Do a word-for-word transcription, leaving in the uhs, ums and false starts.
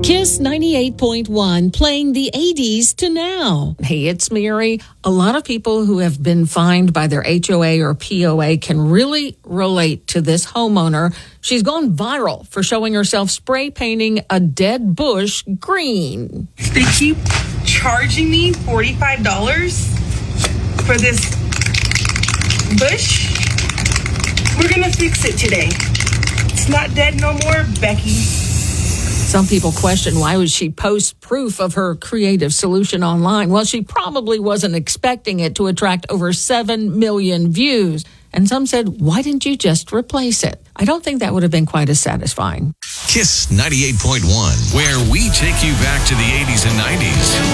Kiss ninety-eight point one, playing the eighties to now. Hey, it's Mary. A lot of people who have been fined by their H O A or P O A can really relate to this homeowner. She's gone viral for showing herself spray painting a dead bush green. They keep charging me forty-five dollars for this bush. We're going to fix it today. It's not dead no more, Becky. Some people question why would she post proof of her creative solution online? Well, she probably wasn't expecting it to attract over seven million views. And some said, why didn't you just replace it? I don't think that would have been quite as satisfying. Kiss ninety-eight point one, where we take you back to the eighties and nineties.